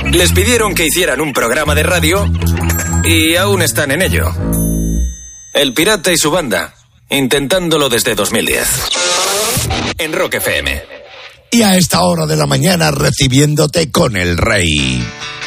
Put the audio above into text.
Les pidieron que hicieran un programa de radio y aún están en ello. El Pirata y su banda, intentándolo desde 2010. En Rock FM. Y a esta hora de la mañana recibiéndote con el rey.